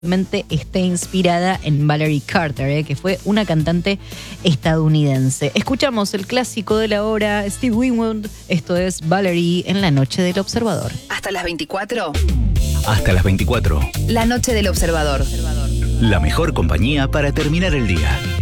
está inspirada en Valerie Carter, que fue una cantante estadounidense. Escuchamos el clásico de la hora, Steve Winwood. Esto es Valerie en la noche del Observador. Hasta las 24. Hasta las 24. La noche del Observador. La mejor compañía para terminar el día.